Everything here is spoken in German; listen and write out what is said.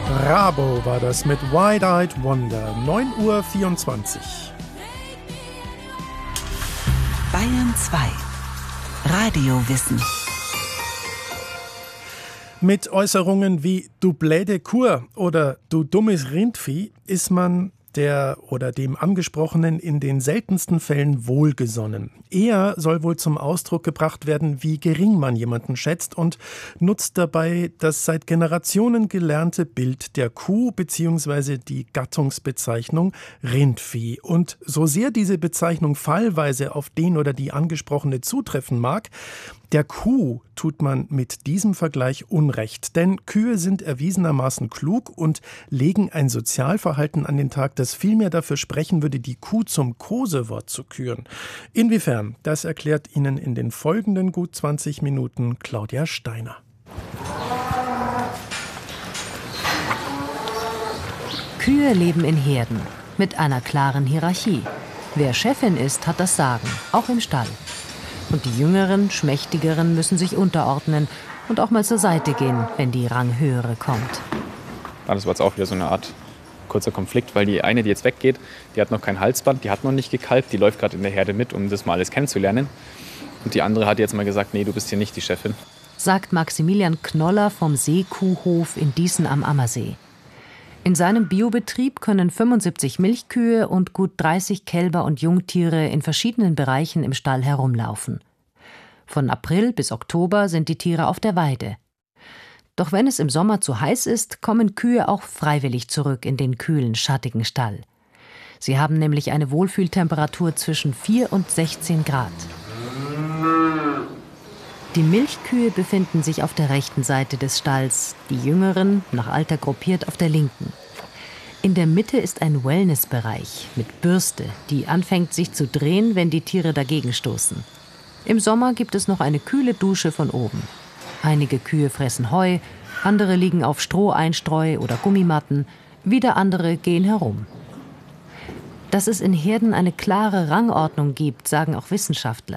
Rabo war das mit Wide-Eyed Wonder, 9:24 Uhr. Bayern 2 Radiowissen. Mit Äußerungen wie „Du bläde Kur" oder „Du dummes Rindvieh" ist man der oder dem Angesprochenen in den seltensten Fällen wohlgesonnen. Eher soll wohl zum Ausdruck gebracht werden, wie gering man jemanden schätzt, und nutzt dabei das seit Generationen gelernte Bild der Kuh bzw. die Gattungsbezeichnung Rindvieh. Und so sehr diese Bezeichnung fallweise auf den oder die Angesprochene zutreffen mag, der Kuh tut man mit diesem Vergleich Unrecht, denn Kühe sind erwiesenermaßen klug und legen ein Sozialverhalten an den Tag, das vielmehr dafür sprechen würde, die Kuh zum Kosewort zu küren. Inwiefern, das erklärt Ihnen in den folgenden gut 20 Minuten Claudia Steiner. Kühe leben in Herden mit einer klaren Hierarchie. Wer Chefin ist, hat das Sagen, auch im Stall. Und die Jüngeren, Schmächtigeren müssen sich unterordnen und auch mal zur Seite gehen, wenn die Ranghöhere kommt. Das war jetzt auch wieder so eine Art kurzer Konflikt, weil die eine, die jetzt weggeht, die hat noch kein Halsband, die hat noch nicht gekalbt, die läuft gerade in der Herde mit, um das mal alles kennenzulernen. Und die andere hat jetzt mal gesagt, nee, du bist hier nicht die Chefin. Sagt Maximilian Knoller vom Seekuhhof in Dießen am Ammersee. In seinem Biobetrieb können 75 Milchkühe und gut 30 Kälber und Jungtiere in verschiedenen Bereichen im Stall herumlaufen. Von April bis Oktober sind die Tiere auf der Weide. Doch wenn es im Sommer zu heiß ist, kommen Kühe auch freiwillig zurück in den kühlen, schattigen Stall. Sie haben nämlich eine Wohlfühltemperatur zwischen 4 und 16 Grad. Die Milchkühe befinden sich auf der rechten Seite des Stalls, die Jüngeren, nach Alter gruppiert, auf der linken. In der Mitte ist ein Wellnessbereich mit Bürste, die anfängt sich zu drehen, wenn die Tiere dagegen stoßen. Im Sommer gibt es noch eine kühle Dusche von oben. Einige Kühe fressen Heu, andere liegen auf Stroheinstreu oder Gummimatten, wieder andere gehen herum. Dass es in Herden eine klare Rangordnung gibt, sagen auch Wissenschaftler.